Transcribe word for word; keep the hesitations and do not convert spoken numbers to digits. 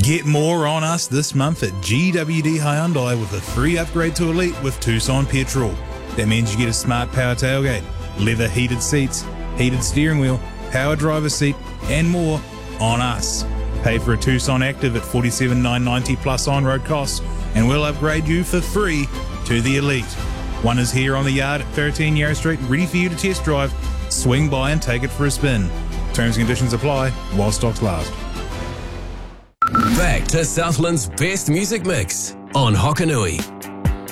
Get more on us this month at G W D Hyundai with a free upgrade to Elite with Tucson Petrol. That means you get a smart power tailgate, leather heated seats, heated steering wheel, power driver seat, and more on us. Pay for a Tucson Active at forty-seven thousand nine hundred ninety dollars plus on-road costs, and we'll upgrade you for free to the Elite. One is here on the yard at thirteen Yarra Street, ready for you to test drive. Swing by and take it for a spin. Terms and conditions apply while stocks last. Back to Southland's best music mix on Hokanui.